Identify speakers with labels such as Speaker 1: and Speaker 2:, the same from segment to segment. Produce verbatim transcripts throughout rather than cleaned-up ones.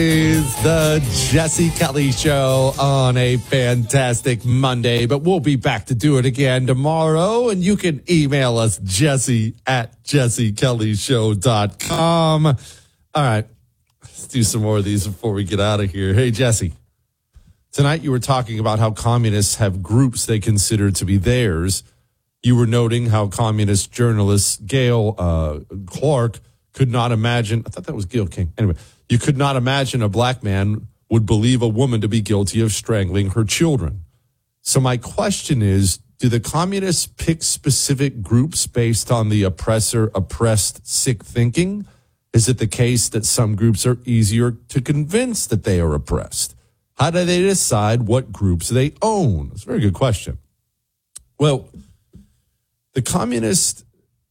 Speaker 1: Is the Jesse Kelly Show on a fantastic Monday, but we'll be back to do it again tomorrow. And you can email us, Jesse at jesse kelly show dot com. All right, let's do some more of these before we get out of here. Hey, Jesse, tonight you were talking about how communists have groups they consider to be theirs. You were noting how communist journalist Gail uh, Clark could not imagine. I thought that was Gail King. Anyway. You could not imagine a black man would believe a woman to be guilty of strangling her children. So my question is, do the communists pick specific groups based on the oppressor-oppressed sick thinking? Is it the case that some groups are easier to convince that they are oppressed? How do they decide what groups they own? That's a very good question. Well, the communist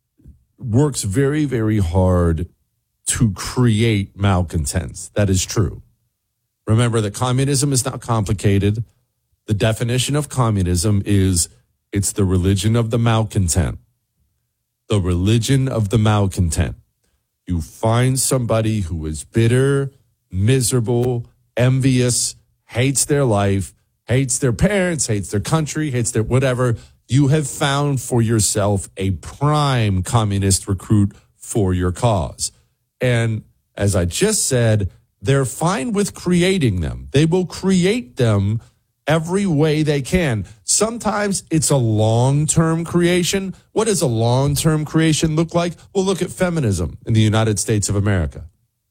Speaker 1: works very, very hard to create malcontents. That is true. Remember that communism is not complicated. The definition of communism is it's the religion of the malcontent. The religion of the malcontent. You find somebody who is bitter, miserable, envious, hates their life, hates their parents, hates their country, hates their whatever. You have found for yourself a prime communist recruit for your cause. And as I just said, they're fine with creating them. They will create them every way they can. Sometimes it's a long-term creation. What does a long-term creation look like? Well, look at feminism in the United States of America.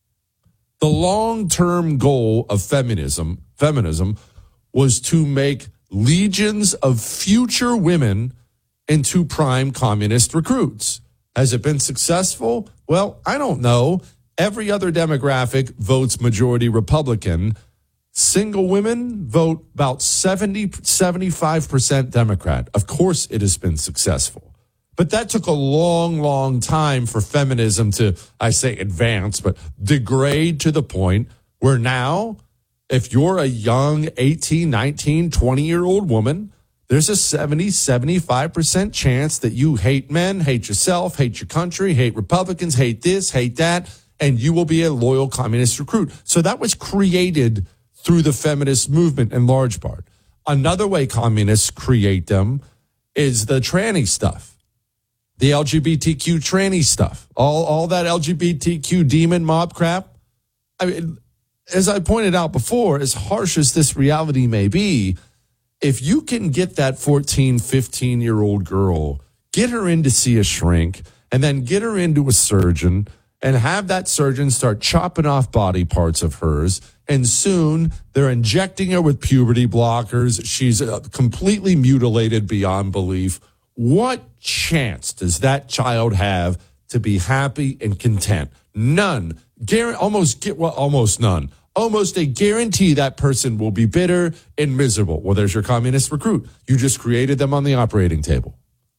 Speaker 1: The long-term goal of feminism, feminism was to make legions of future women into prime communist recruits. Has it been successful? Well, I don't know. Every other demographic votes majority Republican. Single women vote about seventy, seventy-five percent Democrat. Of course it has been successful. But that took a long, long time for feminism to, I say advance, but degrade to the point where now, if you're a young eighteen, nineteen, twenty-year-old woman, there's a seventy, seventy-five percent chance that you hate men, hate yourself, hate your country, hate Republicans, hate this, hate that, and you will be a loyal communist recruit. So that was created through the feminist movement in large part. Another way communists create them is the tranny stuff, the L G B T Q tranny stuff, all, all that L G B T Q demon mob crap. I mean, as I pointed out before, as harsh as this reality may be, if you can get that fourteen, fifteen-year-old girl, get her in to see a shrink, and then get her into a surgeon, and have that surgeon start chopping off body parts of hers, and soon they're injecting her with puberty blockers. She's uh, completely mutilated beyond belief. What chance does that child have to be happy and content? None. Guar- almost get well, almost none. Almost a guarantee that person will be bitter and miserable. Well, there's your communist recruit. You just created them on the operating table.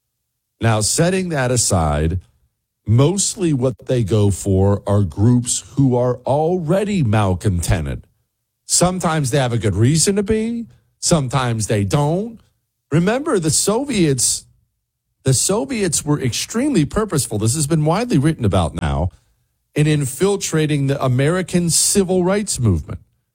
Speaker 1: Now, setting that aside, mostly what they go for are groups who are already malcontented. Sometimes they have a good reason to be. Sometimes they don't. Remember, the Soviets, the Soviets were extremely purposeful. This has been widely written about now. In infiltrating the American civil rights movement.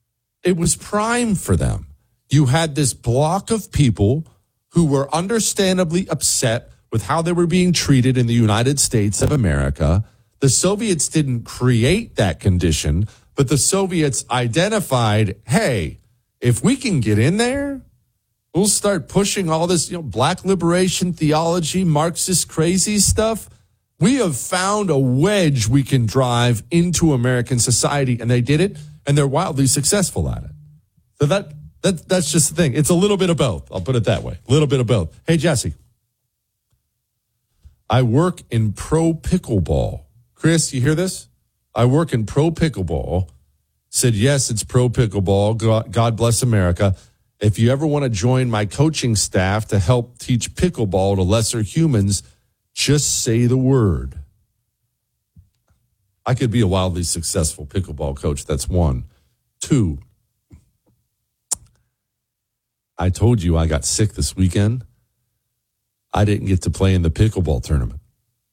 Speaker 1: It was prime for them. You had this block of people who were understandably upset with how they were being treated in the United States of America. The Soviets didn't create that condition, but the Soviets identified, hey, if we can get in there, we'll start pushing all this, you know, black liberation theology, Marxist crazy stuff. We have found a wedge we can drive into American society, and they did it, and they're wildly successful at it. So that, that that's just the thing. It's a little bit of both. I'll put it that way. A little bit of both. Hey, Jesse, I work in pro pickleball. Chris, you hear this? I work in pro pickleball. Said, yes, it's pro pickleball. God, God bless America. If you ever want to join my coaching staff to help teach pickleball to lesser humans, just say the word. I could be a wildly successful pickleball coach. That's one. Two, I told you I got sick this weekend. I didn't get to play in the pickleball tournament.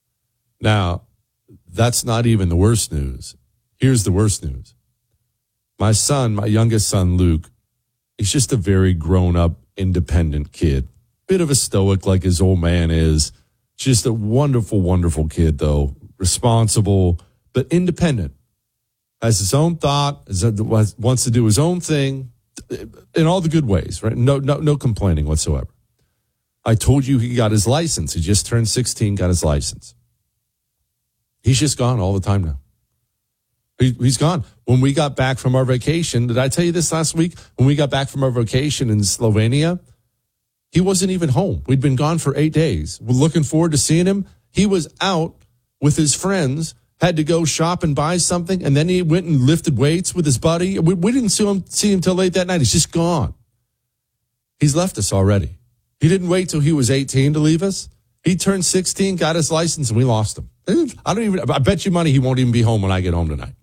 Speaker 1: Now, that's not even the worst news. Here's the worst news. My son, my youngest son, Luke, he's just a very grown-up, independent kid. Bit of a stoic like his old man is. Just a wonderful, wonderful kid, though. Responsible, but independent. Has his own thought, wants to do his own thing in all the good ways, right? No, no, no complaining whatsoever. I told you he got his license. He just turned sixteen, got his license. He's just gone all the time now. He, he's gone. When we got back from our vacation, did I tell you this last week? When we got back from our vacation in Slovenia, he wasn't even home. We'd been gone for eight days. We're looking forward to seeing him. He was out with his friends, had to go shop and buy something, and then he went and lifted weights with his buddy. We, we didn't see him, see him till late that night. He's just gone. He's left us already. He didn't wait till he was eighteen to leave us. He turned sixteen, got his license, and we lost him. I don't even, I bet you money he won't even be home when I get home tonight.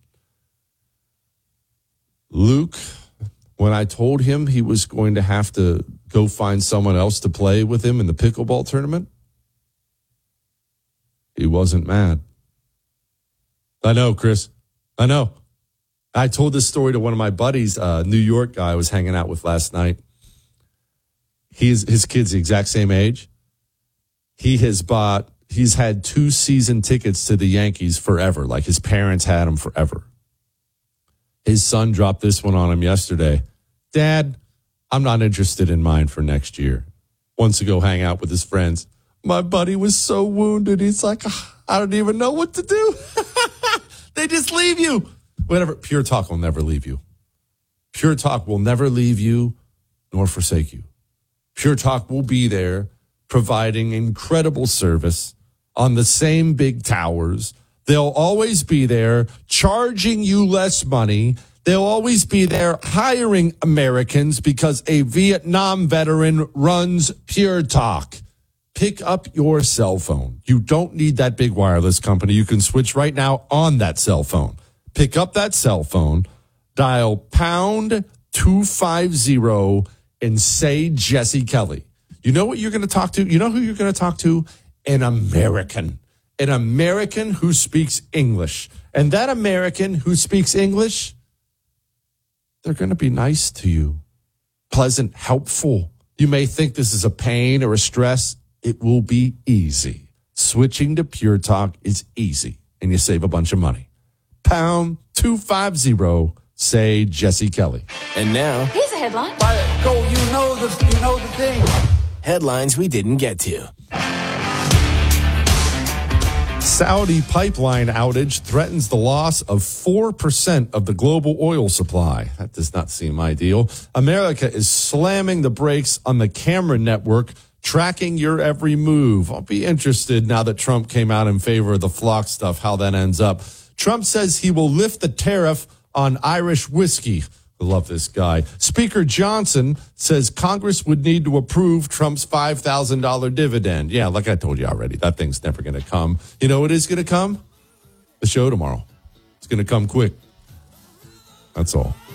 Speaker 1: Luke, when I told him he was going to have to go find someone else to play with him in the pickleball tournament, he wasn't mad. I know, Chris. I know. I told this story to one of my buddies, a New York guy I was hanging out with last night. He's, his kid's the exact same age. He has bought, he's had two season tickets to the Yankees forever. Like his parents had them forever. His son dropped this one on him yesterday. Dad, I'm not interested in mine for next year. Wants to go hang out with his friends. My buddy was so wounded. He's like, I don't even know what to do. They just leave you. Whatever. Pure Talk will never leave you. Pure Talk will never leave you nor forsake you. Pure Talk will be there providing incredible service on the same big towers. They'll always be there charging you less money. They'll always be there hiring Americans because a Vietnam veteran runs Pure Talk. Pick up your cell phone. You don't need that big wireless company. You can switch right now on that cell phone. Pick up that cell phone, dial pound two fifty and say Jesse Kelly. You know what you're going to talk to? You know who you're going to talk to? An American. An American who speaks English. And that American who speaks English, they're going to be nice to you. Pleasant, helpful. You may think this is a pain or a stress. It will be easy. Switching to Pure Talk is easy, and you save a bunch of money. Pound two fifty, say Jesse Kelly.
Speaker 2: And now,
Speaker 3: here's a headline.
Speaker 4: Go, you know the, you know the thing.
Speaker 2: Headlines we didn't get to.
Speaker 1: Saudi pipeline outage threatens the loss of four percent of the global oil supply. That does not seem ideal. America is slamming the brakes on the Cameron network, tracking your every move. I'll be interested now that Trump came out in favor of the flock stuff, how that ends up. Trump says he will lift the tariff on Irish whiskey. I love this guy. Speaker Johnson says Congress would need to approve Trump's five thousand dollars dividend. Yeah, like I told you already, that thing's never going to come. You know what is going to come? The show tomorrow. It's going to come quick. That's all.